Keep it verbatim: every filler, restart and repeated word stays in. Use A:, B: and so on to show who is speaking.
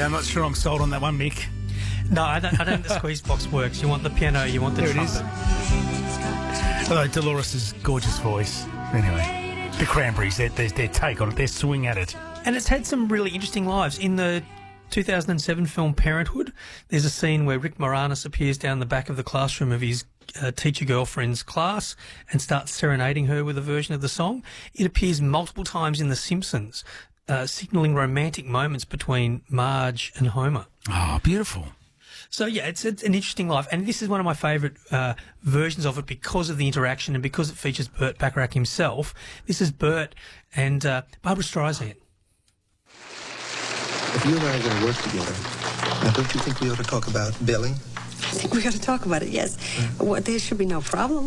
A: I'm not sure I'm sold on that one, Mick.
B: No, I don't, I don't think the squeeze box works. You want the piano, you want the
A: There
B: trumpet.
A: it is. Although Dolores' gorgeous voice. Anyway, the Cranberries, their, their, their take on it, their swing at it.
B: And it's had some really interesting lives. In the two thousand seven film Parenthood, there's a scene where Rick Moranis appears down the back of the classroom of his uh, teacher girlfriend's class and starts serenading her with a version of the song. It appears multiple times in The Simpsons, uh, signalling romantic moments between Marge and Homer.
A: Oh, beautiful.
B: So, yeah, it's, it's an interesting life. And this is one of my favourite uh, versions of it because of the interaction and because it features Burt Bacharach himself. This is Burt and uh, Barbara Streisand.
C: If you and I are going to work together, now don't you think we ought to talk about billing?
D: I think we got to talk about it, yes. Well, there should be no problem.